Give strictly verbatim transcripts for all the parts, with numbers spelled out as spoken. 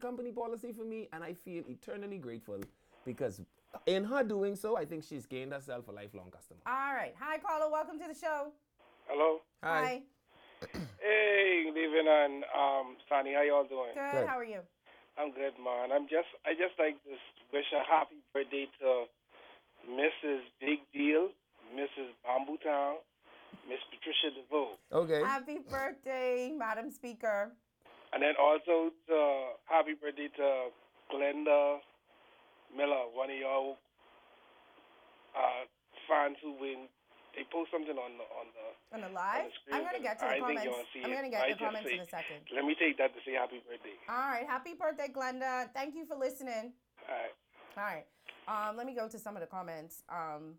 company policy for me, and I feel eternally grateful because in her doing so, I think she's gained herself a lifelong customer. All right. Hi, caller. Welcome to the show. Hello. Hi. Hey, Levin and um, Sonny, how y'all doing? Good. Good. How are you? I'm good, man. I'm just, I just like to wish a happy birthday to Missus Big Deal, Missus Bamboo Town, Miss Patricia DeVoe, Okay. Happy birthday, Madam Speaker. and then also to happy birthday to Glenda Miller, one of y'all uh, fans who win. They post something on the on the. On the on live? the screen, I'm going to but get to the I think comments. y'all see I'm it. going to get I the just comments say, in a second. Let me take that to say happy birthday. All right. Happy birthday, Glenda. Thank you for listening. All right. All right. Um, let me go to some of the comments. Um,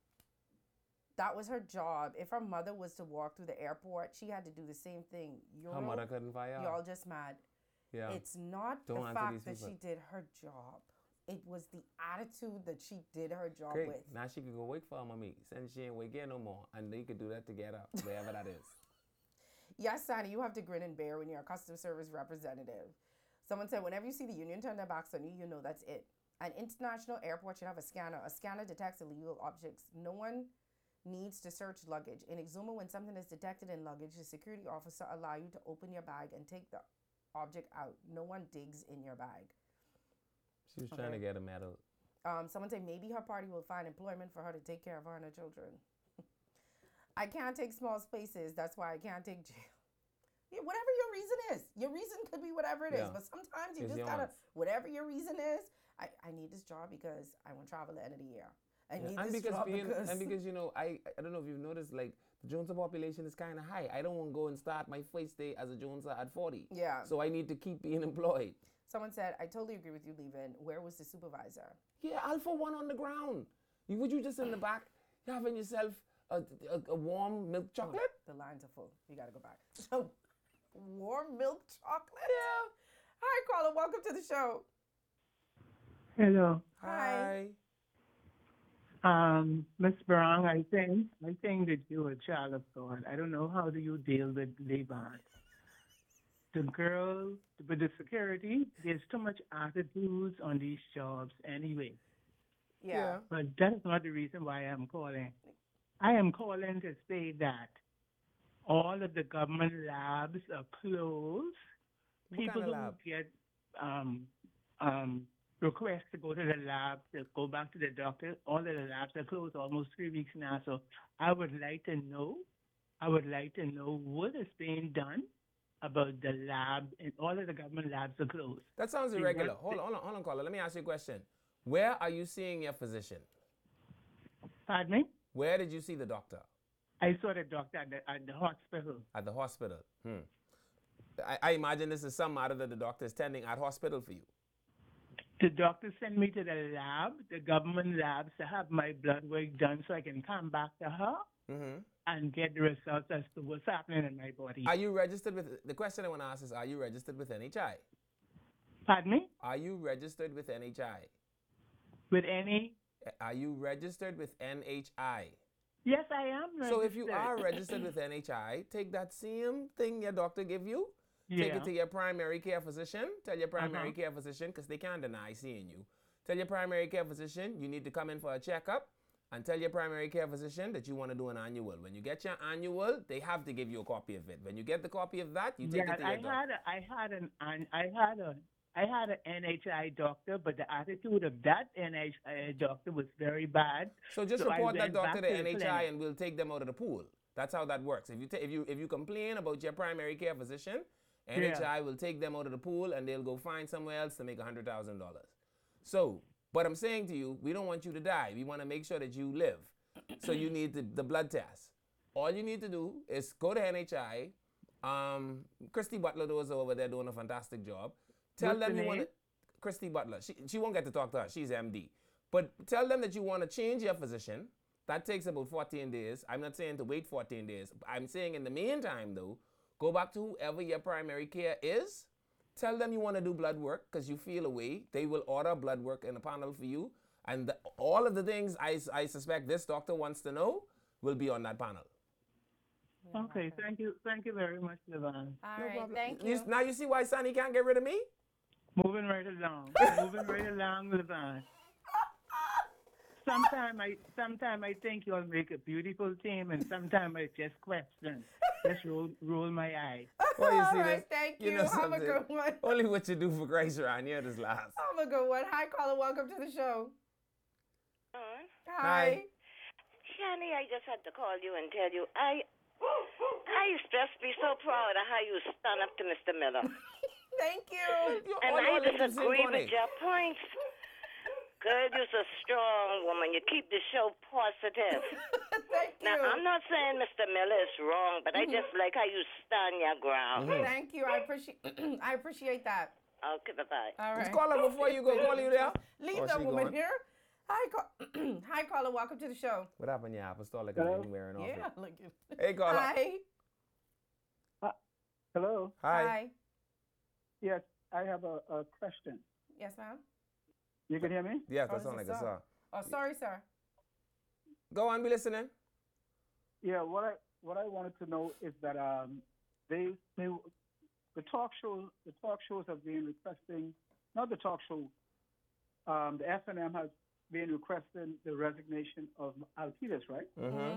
that was her job. If her mother was to walk through the airport, she had to do the same thing. You're, Her mother couldn't fire. y'all just mad. Yeah. It's not Don't the answer fact these that she people. did her job. It was the attitude that she did her job Great. with. Now she could go wait for her mommy. Since she ain't wait again no more. And they could do that together, wherever that is. Yes, Sonny, you have to grin and bear when you're a customer service representative. Someone said, whenever you see the union turn their backs on you, you know that's it. An international airport should have a scanner. A scanner detects illegal objects. No one needs to search luggage. In Exuma, when something is detected in luggage, the security officer allow you to open your bag and take the object out. No one digs in your bag. She was trying Okay. to get a medal. Um, someone said maybe her party will find employment for her to take care of her and her children. I can't take small spaces. That's why I can't take jail. Yeah, whatever your reason is. Your reason could be whatever it is. Yeah. But sometimes you It's just your gotta, wants. whatever your reason is, I, I need this job because I want to travel at the end of the year. I Yeah, need and this because job being, because... and because you know, I I don't know if you've noticed, like the Joneser population is kind of high. I don't want to go and start my first day as a Joneser at forty. Yeah. So I need to keep being employed. Someone said, I totally agree with you, Levin. Where was the supervisor? Yeah, Alpha One on the ground. You would you just in the back having yourself a, a, a warm milk chocolate? The lines are full. You got to go back. So, warm milk chocolate? Yeah. Hi, caller. Welcome to the show. Hello. Hi. Um, Miss Brown, I think I think that you're a child of God. I don't know how do you deal with Levan. The girl with the security, there's too much attitudes on these jobs anyway. Yeah. But that is not the reason why I'm calling. I am calling to say that all of the government labs are closed. What People kind of who lab? get um, um, requests to go to the lab, to go back to the doctor, all of the labs are closed almost three weeks now. So I would like to know, I would like to know what is being done about the lab, and all of the government labs are closed. That sounds See, irregular. that- Hold on, hold on, hold on, caller. Let me ask you a question. Where are you seeing your physician? Pardon me? Where did you see the doctor? I saw the doctor at the, at the hospital. At the hospital. Hmm. I, I imagine this is some matter that the doctor is tending at hospital for you. The doctor sent me to the lab, the government labs, to have my blood work done so I can come back to her Mm-hmm. and get the results as to what's happening in my body. Are you registered with, the question I want to ask is, are you registered with N H I? Pardon me? Are you registered with N H I? With any? Are you registered with N H I? Yes, I am registered. So if you are registered with N H I, take that same thing your doctor give you, take Yeah. it to your primary care physician, tell your primary Uh-huh. care physician, because they can't deny seeing you. Tell your primary care physician you need to come in for a checkup, and tell your primary care physician that you want to do an annual. When you get your annual, they have to give you a copy of it. When you get the copy of that, you take yeah, it to your I doctor. had a, I had an, an I had a I had an N H I doctor, but the attitude of that N H I doctor was very bad. So just So I report that went doctor back to to the N H I clinic. and we'll take them out of the pool. That's how that works. If you ta- if you if you complain about your primary care physician, N H I will take them out of the pool and they'll go find somewhere else to make one hundred thousand dollars. So, but I'm saying to you, we don't want you to die. We want to make sure that you live. So you need the, the blood test. All you need to do is go to N H I. Um, Christy Butler is over there doing a fantastic job. Tell What's them the you want to. name? Christy Butler. She, she won't get to talk to her. She's M D. But tell them that you want to change your physician. That takes about fourteen days. I'm not saying to wait fourteen days. I'm saying in the meantime, though, go back to whoever your primary care is. Tell them you want to do blood work because you feel away. They will order blood work in a panel for you. And the, all of the things I, I suspect this doctor wants to know will be on that panel. Okay, thank you, thank you very much, Levan. All No right. problem. Thank You- you. Now you see why Sonny can't get rid of me? Moving right along. Moving right along, Levon. Sometime I, sometime I think you'll make a beautiful team, and sometime I just question, just roll, roll my eyes. Well, you All see right, this? thank You you. know Have a something? good one. Only what you do for Christ around here this last. Have a good one. Hi, caller. Welcome to the show. On. Hi. Shani, I just had to call you and tell you I I used to just be so proud of how you stand up to Mister Miller. Thank you. You And all- I all in the same disagree corner. with your points. Girl, you're a strong woman. You keep the show positive. Thank you. Now, I'm not saying Mister Miller is wrong, but I just like how you stand your ground. Thank you. I appreciate. I appreciate that. Okay, bye-bye. All Let's right. call her before you go. Call you there. Leave Oh, that she woman gone. here. Hi, call- Hi, caller. Welcome to the show. What happened, yeah? Apostolic Hello? and wearing off Yeah, it. look at. Hey, caller. Hi. Hello. Hi. Yes, I have a, a question. Yes, ma'am. You can hear me? Yes, Oh, that this sounds is like a song. song. Oh, sorry, sir. Go on, be listening. Yeah. What I what I wanted to know is that um they they the talk show the talk shows have been requesting, not the talk show, um the F N M has been requesting the resignation of Alcides, right? Mm-hmm.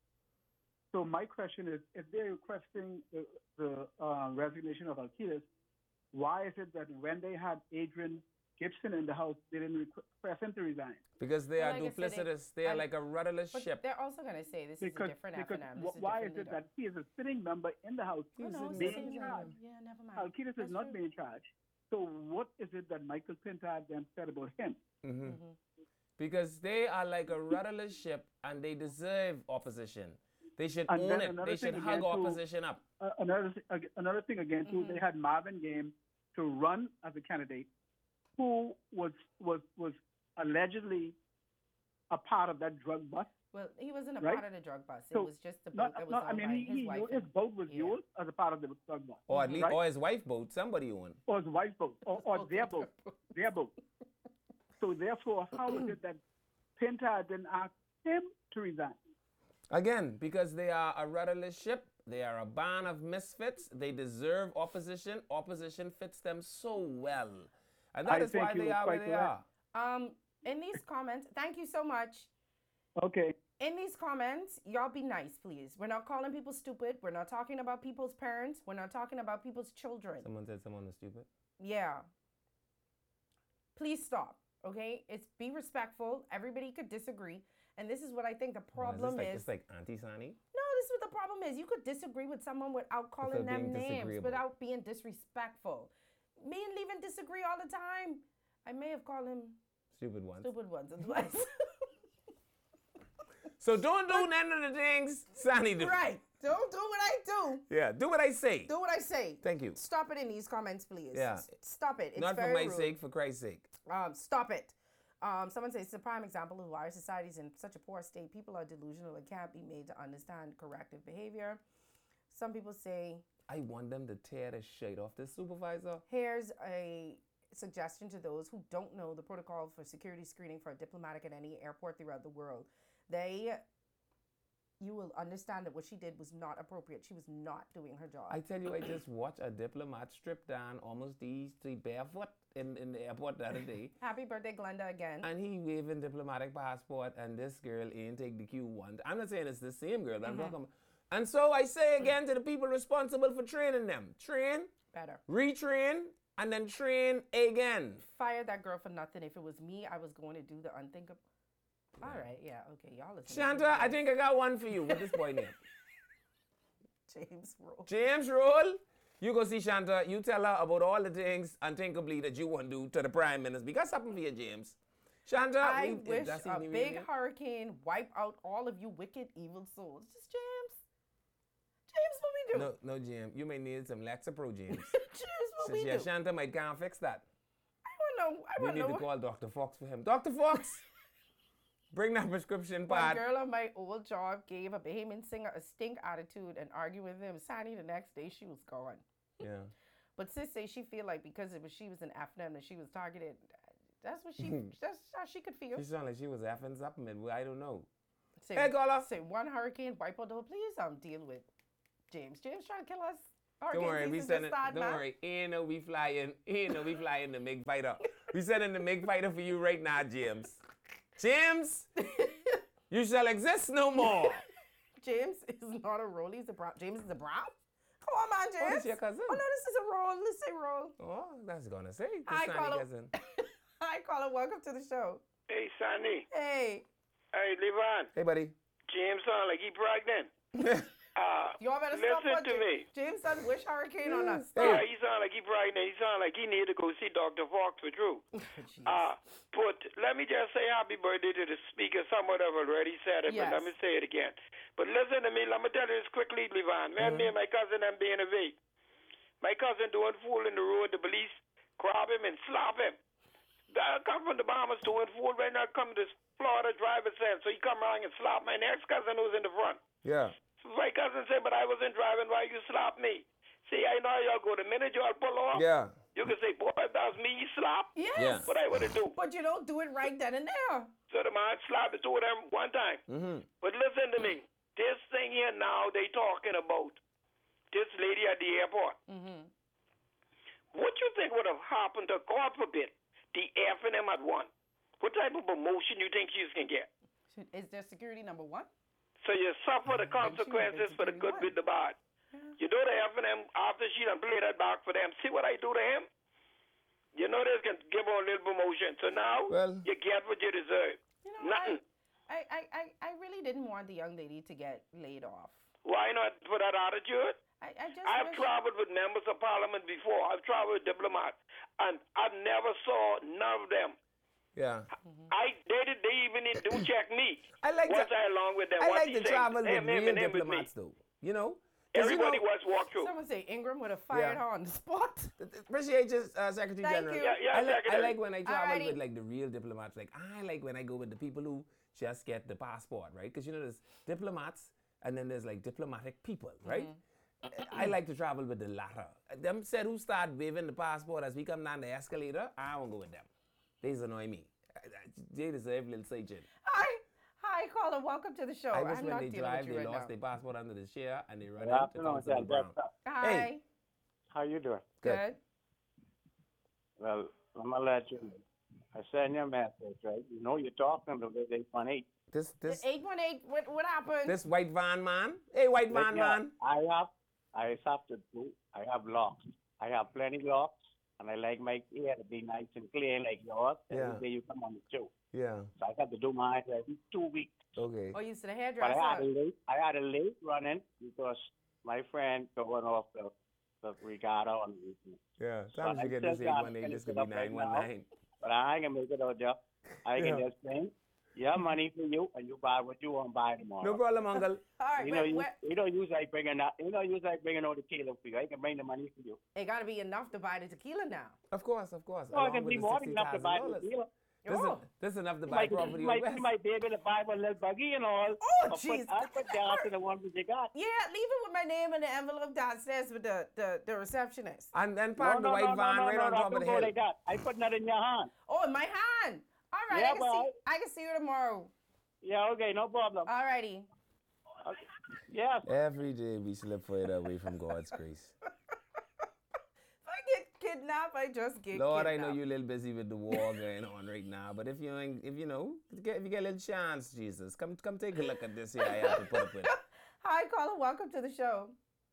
So my question is, if they're requesting the, the uh, resignation of Alcides, why is it that when they had Adrian Gibson in the house, they didn't request him to resign? Because they Well, are like I said, they- duplicitous. They are I- like a rudderless But ship. they're also going to say this Because, is a different because F N M. wh- This is a why is different it leader. that he is a sitting member in the house? Oh, no, it's being the same in leader. charge? Yeah, never mind. Alcides is That's not true. being charged. So what is it that Michael Pintard then said about him? Mm-hmm. Mhm. Because they are like a rudderless ship and they deserve opposition. They should And own then it. another They should thing hug again, too, opposition up. Uh, another th- ag- another thing again too, Mhm. they had Marvin Game to run as a candidate, who was was was allegedly a part of that drug bust. Well, he wasn't a Right? part of the drug bust. It So, was just the boat Not, that was not, owned I mean, by he, his he wife. used- his and- boat was yeah. used as a part of the drug bust, Or at least, Right? or his wife boat. Somebody own. or his wife's boat, or, or their boat, their boat. So therefore, how is it that Pintard didn't ask him to resign? Again, because they are a rudderless ship. They are a band of misfits. They deserve opposition. Opposition fits them so well. And that I is think why you they were are where quite they correct. are. Um, in these comments, thank you so much. Okay. In these comments, y'all be nice, please. We're not calling people stupid. We're not talking about people's parents. We're not talking about people's children. Someone said someone was stupid. Yeah. Please stop. Okay? It's be respectful. Everybody could disagree. And this is what I think the Well, problem like, is. It's like Auntie Sani. No, this is what the problem is. You could disagree with someone without calling Without them being names, disagreeable. without being disrespectful. Me and Levin disagree all the time. I may have called him Stupid ones. stupid once or twice. So don't do none of the things Sani do. Right. Don't do what I do. Yeah, do what I say. Do what I say. Thank you. Stop it in these comments, please. Yeah. S- Stop it. It's Not for very my rude. sake, for Christ's sake. Um, stop it. Um, someone says it's a prime example of why our society is in such a poor state. People are delusional and can't be made to understand corrective behavior. Some people say, I want them to tear the shit off this supervisor. here's a suggestion to those who don't know the protocol for security screening for a diplomatic at any airport throughout the world. They, you will understand that what she did was not appropriate. She was not doing her job. I tell you, I just watched a diplomat strip down almost these three barefoot in, in the airport the other day. Happy birthday, Glenda, again. And he waving diplomatic passport, and this girl ain't take the Q one. I'm not saying it's the same girl, but I'm talking about. And so I say again to the people responsible for training them, train, Better. retrain, and then train again. Fire that girl for nothing. If it was me, I was going to do the unthinkable. All right, yeah, okay, y'all listen. to Shanta, I James- think I got one for you. What this boy name? James Rowe. James Roll. You go see Shanta. You tell her about all the things unthinkably that you want to do to the Prime Minister. Because something for you, James. Shanta, I we, wish that's a his new big name? hurricane wipe out all of you wicked, evil souls. Just James. James, what we do? No, no, James. You may need some Lexapro, James. James, what we Since do? yeah, Shanta might can't fix that. I don't know. I We don't need know. to call Doctor Fox for him. Doctor Fox, bring that prescription One pad. girl on my old job gave a Bahamian singer a stink attitude and argued with him. Sunny, the next day she was gone. Yeah. But sis say she feel like because it was she was an F N M that she was targeted. That's what she. that's how she could feel. She sounded like she was effing something. and I don't know. Say, Hey, caller. say one hurricane wipe out the whole. Please um deal with James. James trying to kill us. Hurricane Don't worry, we season sending. just started, Don't man. worry, ain't no we flying. Ain't no we flying the MiG fighter. We sending the MiG fighter for you right now, James. James, you shall exist no more. James is not a role. He's a brown. James is a brown. Come on, man, James. Oh, this your cousin? Oh no, this is a role. Let's say role. Oh, that's gonna say. This Hi, Sonny Carlo. cousin. Hi, Carla. Welcome to the show. Hey, Sonny. Hey, Hey, Levon. Hey, buddy. James sound like he pregnant. Uh, y'all better stop listen to watching. me. James said, "Wish hurricane on us." Yeah, he sound like he pregnant. He sound like he need to go see Doctor Fox for true. uh, but let me just say happy birthday to the speaker. Someone have already said it, Yes. but let me say it again. But listen to me. Let me tell you this quickly, Levon. Man, me and my cousin them being a V. My cousin doing fool in the road. The police grab him and slap him. That come from the Bahamas doing fool right now. Come to Florida driver's sense. So he come around and slap my next cousin who's in the front. Yeah. My cousin said, but I wasn't driving. Why you slap me? See, I know how y'all go. The minute y'all pull off, Yeah. you can say, boy, if that was me, you slap. Yes. Yeah. What I would have do. But you don't do it right then and there. So the man slapped the two of them one time. Mm-hmm. But listen to me. This thing here now they talking about, this lady at the airport. Mm-hmm. What you think would have happened to, God forbid, the F and M had won? What type of promotion you think she's can get? Is there security number one? So you suffer the Then she would've consequences been for the good security with the bad. Yeah. You know the F and M, after she done played that back for them, see what I do to him? You know they can give her a little promotion. So now Well- you get what you deserve. You know, Nothing. I, I, I, I really didn't want the young lady to get laid off. Why not for that attitude? I, I just I've wish- traveled with members of parliament before. I've traveled with diplomats. And I never saw none of them. Yeah. I they did they even didn't do check me. I like once to- I along with them. I Once like he to said, travel with him, him, real and him with me. diplomats, though. You know? 'Cause you Everybody know, was walk through. Someone say Ingram would have fired Yeah. her on the spot. Appreciate you, uh, Secretary Thank General. you. Yeah, yeah, I, like, I Secretary. like when I travel Alrighty. with like the real diplomats. Like I like when I go with the people who just get the passport, right? Because you know there's diplomats and then there's like diplomatic people, right? I like to travel with the latter. Them said who start waving the passport as we come down the escalator. I won't go with them. They annoy me. They deserve a little searching. Hi, hi, caller. Welcome to the show. I wish I'm when not they dealing drive, with you they right lost now. their passport under the chair and they run Good into afternoon, Constable Jen. Brown. Hi. Hey. How you doing? Good. Good. Well, I'm gonna let you know. I sent you a message, right? You know you're talking to the eight one eight. This this eight one eight, what, what happened? this white van man. Hey, white van man. I have, I have to do. I have locks. I have plenty locks, and I like my hair to be nice and clean like yours. Yeah. Every day you come on the show, Yeah. so I got to do mine every two weeks. Okay. Oh, you to the But I hairdresser. had a late, I had a late running because my friend going off the the regatta on the weekend. Yeah. But Sometimes I you get still this eight gotta one eight. finish This could it be up right nine one nine. But I ain't gonna make it out there. I can Yeah. just bring your money for you, and you buy what you want to buy tomorrow. No problem, Uncle. All right, You know, wait, you, wait. you don't use like bringing out. You don't use like bringing out the kilo for you. I can bring the money for you. It got to be enough to buy the tequila now. Of course, of course. No, it Along can with be the more than enough to buy the sixty thousand dollars. kilo. This, Oh. is, this is enough to You buy might, property you, on might, West. you might be able to buy a little buggy and all. Oh, but jeez. I put down to the one that you got. Yeah, leave it with my name in the envelope downstairs with the, the, the receptionist. And then No, park the no, white no, no, van no, right no, on no, top of don't the go hill. like that. I put that in your hand. Oh, in my hand. All right, Yeah, I can see. well. I can see you tomorrow. Yeah, okay, no problem. All righty. Okay. Yes. Every day we slip further away from God's grace. If I get kidnapped, I just get Lord, I kidnapped. know you're a little busy with the war going on right now, but if you ain't- if you know, get- if you get a little chance, Jesus, come come take a look at this here. I have to put up with. Hi, caller. Welcome to the show.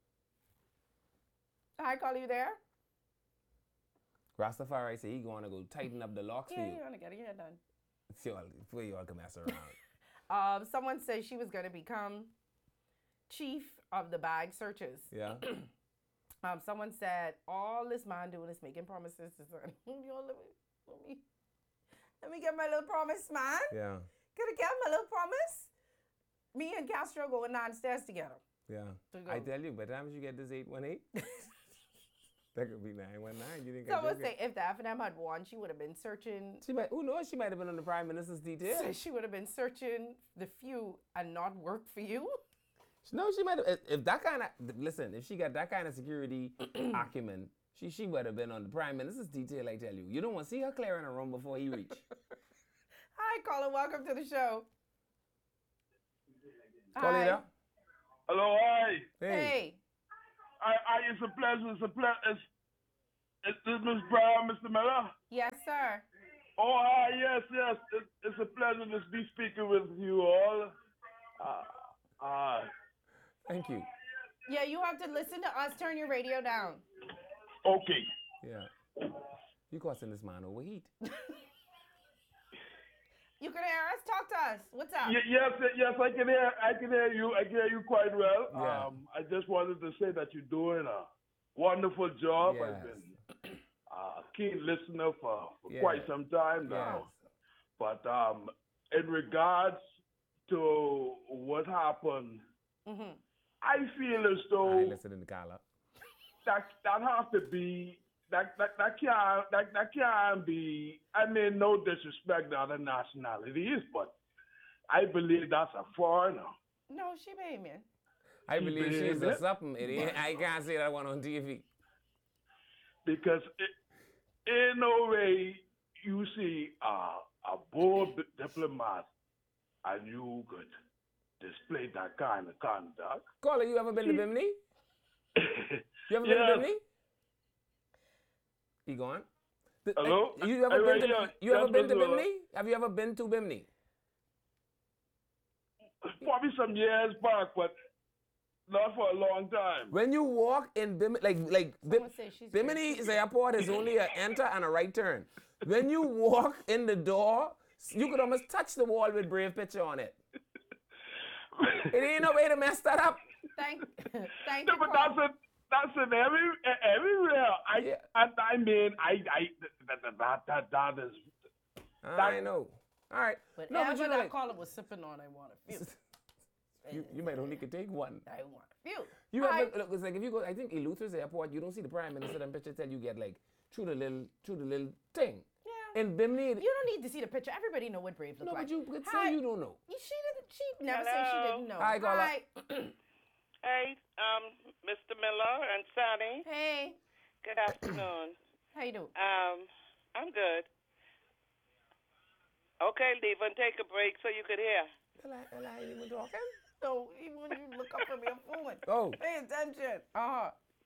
Hi, caller. You there? Rastafari say he going to go tighten up the locks for Yeah, you. you want to get your hair done. So y'all, before you all can mess around. Um, someone said she was going to become chief of the bag searches. Yeah. Um, someone said all this man doing is making promises to son. Yo, let me, let me, let me get my little promise, man. Yeah. Could I get my little promise? Me and Castro going downstairs together. Yeah. To go. I tell you, by the time you get this eight one eight, that could be nine one nine. You think I'm Someone joking? say if the F and M had won, she would have been searching. She might, who knows? She might have been on the Prime Minister's detail. She would have been searching the few and not work for you. No, she might have. If, if that kind of listen, if she got that kind of security acumen, she she would have been on the Prime Minister's detail. I tell you, you don't want to see her clearing a room before he reach. Hi, caller. Welcome to the show. Call it Hi. up. Hello, hi. Hey. Hey. I, I, it's a pleasure. It's a pleasure. It's, it's, it's Miss Brown, Mister Miller. Yes, sir. Oh, hi, yes, yes. It, it's a pleasure to be speaking with you all. Uh, uh, Thank you. Yeah, you have to listen to us. Turn your radio down. okay. Yeah. You causing this man overheat. You can hear us. Talk to us. What's up? Y- yes, yes, I can hear. I can hear you. I can hear you quite well. Yeah. Um, I just wanted to say that you're doing a wonderful job. Yes. I've been a keen listener for, for Yes. quite some time now. Yes. But um, in regards to what happened, Mm-hmm. I feel as I though listen in the collar. that that has to be that that that can't that that can't be. I mean, no disrespect to other nationalities, but I believe that's a foreigner. No, she Bahamian. I She believe she's been- a something. It ain't, I can't say that one on T V. Because it, in no way you see uh, a bold diplomat and you could display that kind of conduct. Caller, you ever been to Bimini? You ever been Yes. to Bimini? He gone? The- Hello? uh, You ever I- been right to here. you ever Yes, been to Mister Bimini? Have you ever been to Bimini? Probably some years back, but not for a long time. When you walk in Bimini, like like Bim, Someone say she's Bimini is airport is only a enter and a right turn. When you walk in the door, you could almost touch the wall with Brave picture on it. It ain't no way to mess that up. Thank, thank No, you. but Carl. that's a that's in every everywhere. I Yeah. and I mean I I that that that, that is I know. All right. Whatever No, but you know, that like, caller was sipping on, I want a few. you, you might only could take one. I want a few. You All ever, right. look, it's like if you go, I think Eleutheris Airport, you don't see the Prime Minister, them pictures tell you get like through the little, through the little thing. Yeah. In Bimini, You don't need to see the picture. Everybody know what Brave look no, like. but you could Hi. say you don't know. She didn't. She never said she Hello. didn't know. Hi, caller. Hi. Hey, um, Mister Miller and Sonny. Hey. Good afternoon. How you doing? Um, I'm good. Okay, leave and take a break so you could hear. Well, I, well, I ain't even talking. So even when you look up from your phone, Oh, pay attention. Uh huh.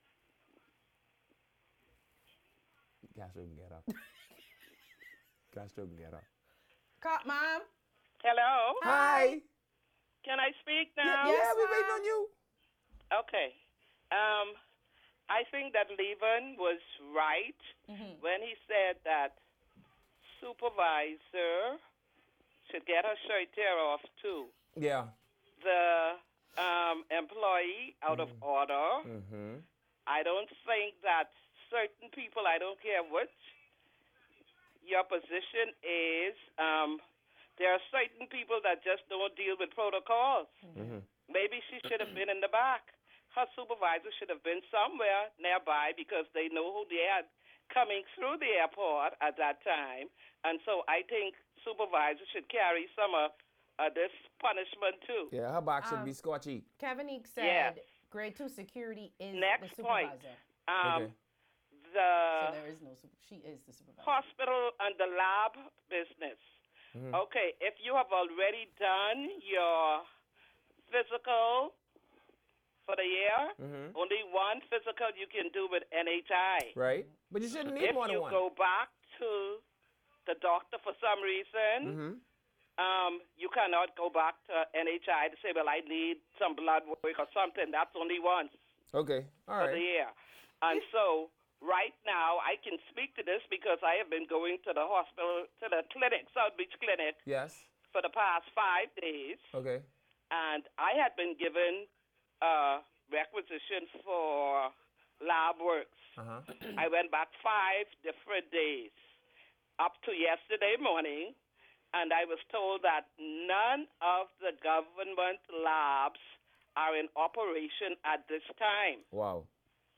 Castro can get up. Castro can get up. Cop, mom. Hello? Hi. Can I speak Yeah, now? yeah, we ma'am. waiting on you. Okay. Um, I think that Levin was right Mm-hmm. when he said that supervisor should get her shirt tear off too. Yeah. The um, employee out of order. Mm-hmm. I don't think that certain people, I don't care which your position is, um, there are certain people that just don't deal with protocols. Mm-hmm. Maybe she should have been in the back. Her supervisor should have been somewhere nearby because they know who they had coming through the airport at that time. And so I think supervisors should carry some of uh, this punishment too. Yeah, her back should Um, be scorchy. Kevin Eek Yeah. said grade two security is Next the point. supervisor. Um, Okay. The So there is no super. She is the supervisor. hospital and the lab business. Mhm. Okay, if you have already done your physical for the year, Mhm. only one physical you can do with N H I. Right? But you shouldn't need If more than you one. go back to the doctor for some reason, Mm-hmm. um, you cannot go back to N H I to say, well, I need some blood work or something. That's only once Okay. All for the right. year. And so right now I can speak to this because I have been going to the hospital, to the clinic, South Beach Clinic, Yes. for the past five days. Okay. And I had been given a requisition for lab works. Uh-huh. I went back five different days up to yesterday morning, and I was told that none of the government labs are in operation at this time. Wow.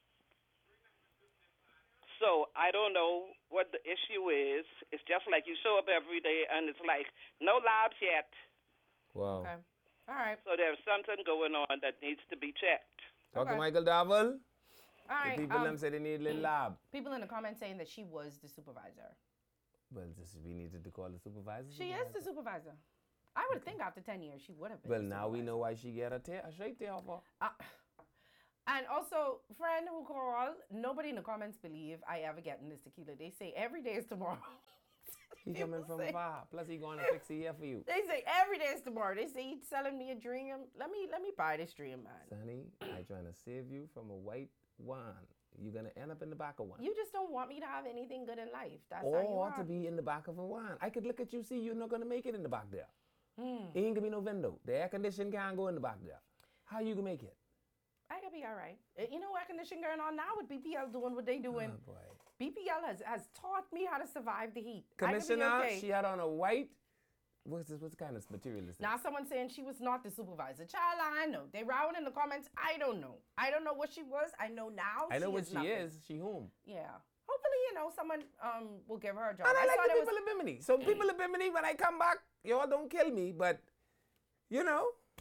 So I don't know what the issue is. It's just like you show up every day, and it's like, no labs yet. Wow. Okay. All right. So there's something going on that needs to be checked. Talk to Okay. Michael Darvel. All The right. people um, them say they need a little lab. people in the comments saying that she was the supervisor. Well, this we needed to call the supervisor. She is the supervisor. I would think after ten years she would have been. Well, the now we supervisor. know why she get a tear, a straight tear off her. Uh, And also, friend who called, nobody in the comments believe I ever get in this tequila. They say every day is tomorrow. He People coming from say- far. Plus, he going to fix it here for you. They say every day is tomorrow. They say he's selling me a dream. Let me let me buy this dream, man. Sonny, I trying to save you from a white wine. You're gonna end up in the back of one. You just don't want me to have anything good in life. That's how you Or are. to be in the back of a wine. I could look at you, see you're not gonna make it in the back there. Hmm. Ain't gonna be no window. The air condition can't go in the back there. How you gonna make it? I could be all right. Uh, You know, air conditioning going on now with B P L doing what they doing. Oh boy. B P L has, has taught me how to survive the heat. I could be Commissioner, okay. she had on a white. What's this? What kind of material is this? Now someone's saying she was not the supervisor. Child, I know. They rowing in the comments. I don't know. I don't know what she was. I know now. I know she what is she nothing. is. She home. Yeah. Hopefully, you know, someone um will give her a job. And I, like saw the there people was- of Bimini. So people of Bimini, when I come back, y'all don't kill me, but you know,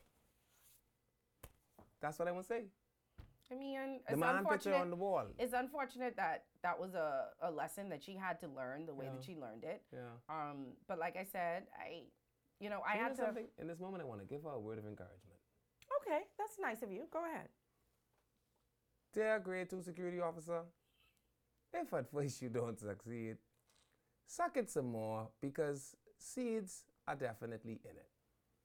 that's what I want to say. I mean, The it's man picture unfortunate. on the wall. It's unfortunate that that was a, a lesson that she had to learn the way that Yeah. she learned it. Yeah. Um, but like I said, I, you know, I You know had to. something? In this moment, I want to give her a word of encouragement. Okay, that's nice of you. Go ahead. Dear grade two security officer, if at first you don't succeed, suck it some more because seeds are definitely in it.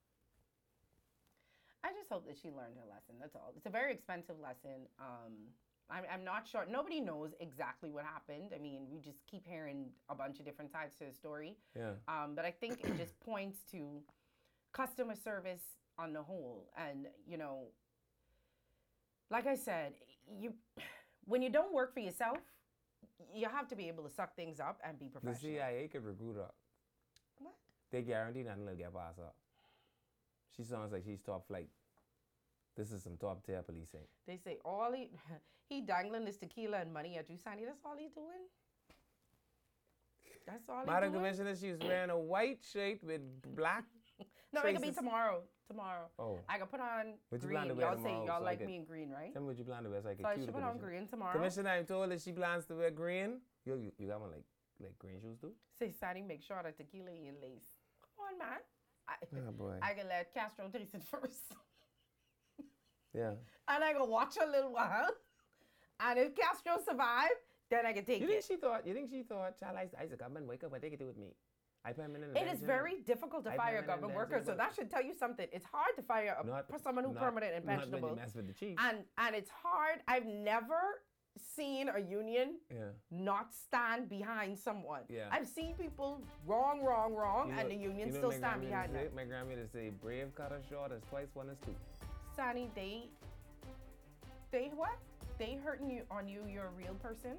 I just hope that she learned her lesson. That's all. It's a very expensive lesson. Um, I'm, I'm not sure. Nobody knows exactly what happened. I mean, we just keep hearing a bunch of different sides to the story. Yeah. Um, but I think it just points to customer service on the whole. And, you know, like I said, you when you don't work for yourself, you have to be able to suck things up and be The professional. C I A could recruit her. What? They guarantee nothing will get past her. She sounds like she's top flight. This is some top tier policing. They say all he he dangling this tequila and money at you, Sandy. That's all he doing. That's all he Madam doing. Commissioner, she's wearing a white shirt with black. No, it could be traces. tomorrow. Tomorrow. Oh. I could put on What you plan green. to wear Y'all say tomorrow y'all so I like could- me in green, right? Tell me what you plan to wear so I can So I cue should the put on commissioner. green tomorrow. Commissioner, I'm told that she plans to wear green. You, you, you got one like like green shoes too? Say, Sandy, make sure that tequila in lace. Come on, man. I, Oh boy. I can let Castro taste it first. Yeah. And I can watch a little while. And if Castro survive, then I can take You think it. she thought? You think she thought? Child, I, I used to come and wake up and take it to with me. I put him in the It is dungeon. very difficult to I fire a permanent government and worker, so pensionable. that should tell you something. It's hard to fire a, Not for someone who's not- permanent and Not when pensionable. you mess with the chief. And and it's hard. I've never seen a union yeah. not stand behind someone. Yeah. I've seen people wrong, wrong, wrong, You and know- the union you know still my stand grandmother behind say, them. My grandmother say, brave cut her short as twice one is two. Sonny, they, they what? They hurting you on you. You're a real person.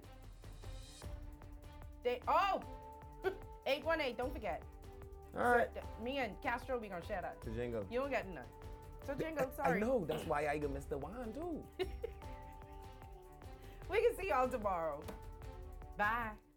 They oh, eight one eight. Don't forget. All right. So, th- me and Castro, we gonna share that. The jingle. You don't get none. So jingle, I sorry. know. That's why I got Mister Wine too. We can see y'all tomorrow. Bye.